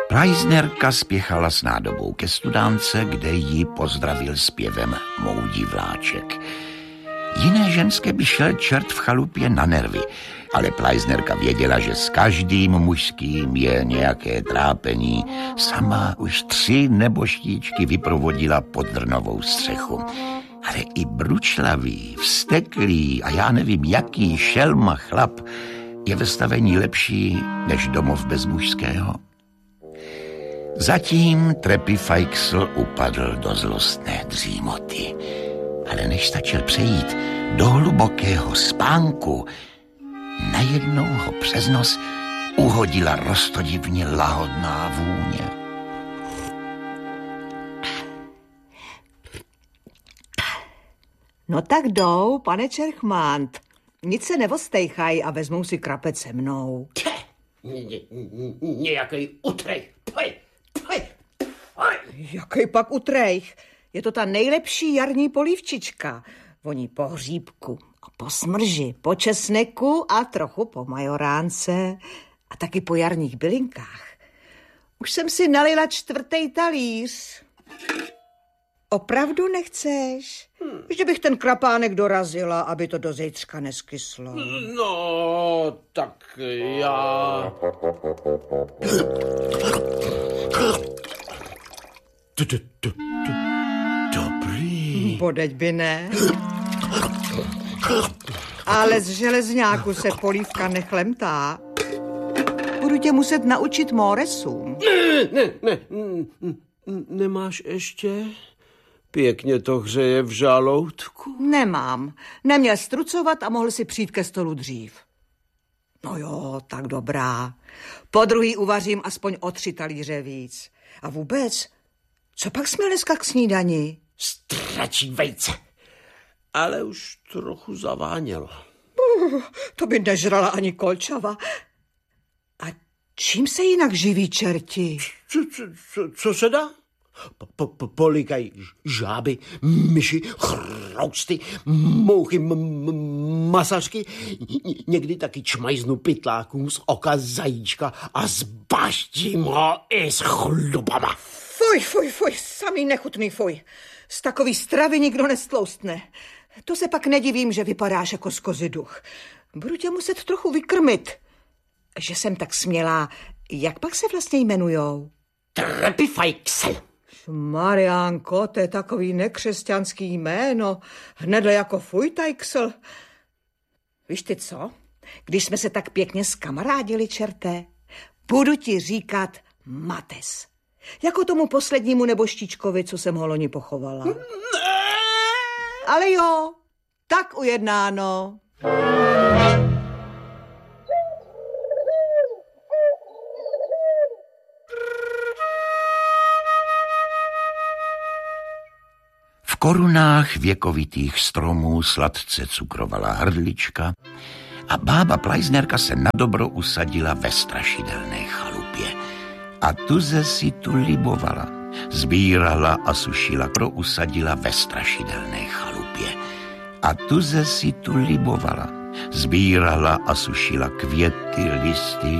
Pleisnerka spěchala s nádobou ke studánce, kde ji pozdravil zpěvem Moudí vláček. Jiné ženské by šel čert v chalupě na nervy, ale Pleisnerka věděla, že s každým mužským je nějaké trápení. Sama už 3 neboštíčky vyprovodila pod drnovou střechu. Ale i bručlavý, vzteklý a já nevím jaký šelma chlap je ve stavení lepší než domov bez mužského. Zatím Trepy Feixl upadl do zlostné dřímoty. Ale než stačil přejít do hlubokého spánku, najednou ho přes nos uhodila roztodivně lahodná vůně. No tak jdou, pane Čerchmant. Nic se nevostejchaj a vezmou si krapec se mnou. Nějakej utrej. Jaký pak utrejch? Je to ta nejlepší jarní polívčička. Voní po hříbku a po smrži, po česneku a trochu po majoránce a taky po jarních bylinkách. Už jsem si nalila 4. talíř. Opravdu nechceš? Že bych ten krapánek dorazila, aby to do zítřka neskyslo. No, tak já... Dobrý. Podeď by ne. Ale z železňáku se polívka nechlemtá. Budu tě muset naučit móresům. Ne. Nemáš ještě? Pěkně to hřeje v žaloudku. Nemám. Neměl strucovat a mohl si přijít ke stolu dřív. No jo, tak dobrá. Po druhý uvařím aspoň o 3 talíře víc. A vůbec, co pak jsme dneska k snídani? Stračí vejce. Ale už trochu zavánělo. To by nežrala ani kolčava. A čím se jinak živí čerti? Co se dá? Polikají žáby, myši, chrousty, mouchy, masařky, někdy taky čmajznu pytlákům z oka zajíčka a zbaštím ho i s chlubama. Fuj, samý nechutný fuj. Z takový stravy nikdo nestloustne. To se pak nedivím, že vypadáš jako z kozy duch. Budu tě muset trochu vykrmit. Že jsem tak smělá. Jak pak se vlastně jmenujou? Trepy Feixl. Mariánko, to je takový nekřesťanský jméno. Hnedle jako Fujtajksl. Víš ty co? Když jsme se tak pěkně skamarádili, čerté, budu ti říkat Mates. Jako tomu poslednímu neboštíčkovi, co jsem ho loni pochovala. Ale jo, tak ujednáno. V korunách věkovitých stromů sladce cukrovala hrdlička a bába Pleisnerka se nadobro usadila ve strašidelné chalupě. A tuze si tu libovala, sbírala a sušila, usadila ve strašidelné chalupě. A tuze si tu libovala, sbírala a sušila květy, listy,